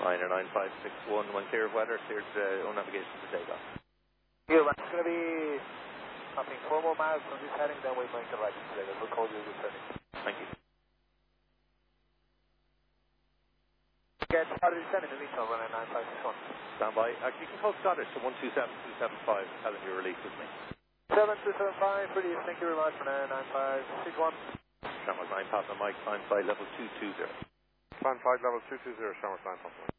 Liner 9561, when clear of weather, cleared on navigation for takeoff. Yeah, it's going to be, I think, 4 more miles from this heading, then we'll make the right today. We'll call you this heading. Thank you. Get started descending in Eastern running 9561. Stand by. Actually, you can call Scottish to 127275, telling you release with me. 7275, pretty, thank you very much for 9561. Shamrock 9, Papa Mike, climb flight level 220. Climb flight level 220, Shamrock 9, Papa Mike.